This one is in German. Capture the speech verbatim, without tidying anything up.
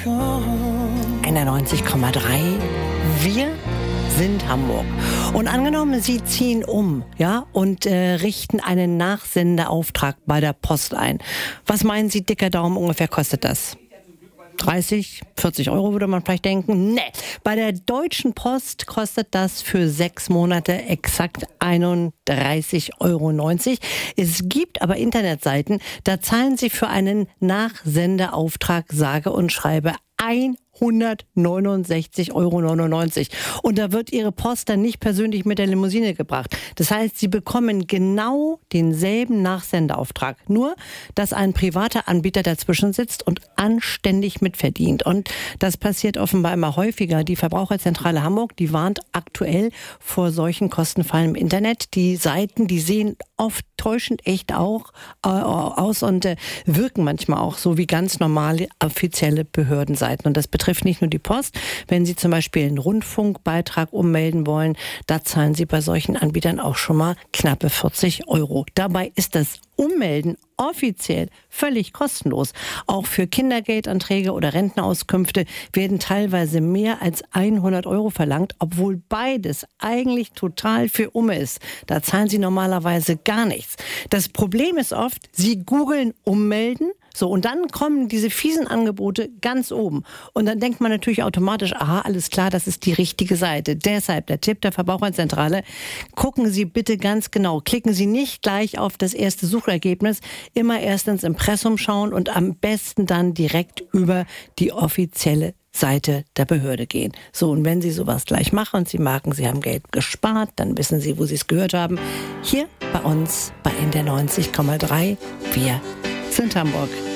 einundneunzig Komma drei. Wir sind Hamburg. Und angenommen, Sie ziehen um, ja, und äh, richten einen Nachsendeauftrag bei der Post ein. Was meinen Sie, dicker Daumen, ungefähr kostet das? dreißig, vierzig Euro würde man vielleicht denken. Nee, bei der Deutschen Post kostet das für sechs Monate exakt einunddreißig Euro neunzig. Es gibt aber Internetseiten, da zahlen Sie für einen Nachsendeauftrag sage und schreibe hundertneunundsechzig Euro neunundneunzig. Und da wird Ihre Post dann nicht persönlich mit der Limousine gebracht. Das heißt, Sie bekommen genau denselben Nachsendeauftrag. Nur, dass ein privater Anbieter dazwischen sitzt und anständig mitverdient. Und das passiert offenbar immer häufiger. Die Verbraucherzentrale Hamburg, die warnt aktuell vor solchen Kostenfallen im Internet. Die Seiten, die sehen oft täuschend echt auch äh, aus und äh, wirken manchmal auch so wie ganz normale offizielle Behördenseiten. Und das betrifft nicht nur die Post. Wenn Sie zum Beispiel einen Rundfunkbeitrag ummelden wollen, da zahlen Sie bei solchen Anbietern auch schon mal knappe vierzig Euro. Dabei ist das Ummelden offiziell völlig kostenlos. Auch für Kindergeldanträge oder Rentenauskünfte werden teilweise mehr als hundert Euro verlangt, obwohl beides eigentlich total für Umme ist. Da zahlen Sie normalerweise gar nichts. Das Problem ist oft, Sie googeln ummelden, so, und dann kommen diese fiesen Angebote ganz oben. Und dann denkt man natürlich automatisch, aha, alles klar, das ist die richtige Seite. Deshalb der Tipp der Verbraucherzentrale, gucken Sie bitte ganz genau. Klicken Sie nicht gleich auf das erste Suchergebnis, immer erst ins Impressum schauen und am besten dann direkt über die offizielle Seite der Behörde gehen. So, und wenn Sie sowas gleich machen und Sie merken, Sie haben Geld gespart, dann wissen Sie, wo Sie es gehört haben. Hier bei uns bei N D R neunzig Komma drei. Wir sind Hamburg.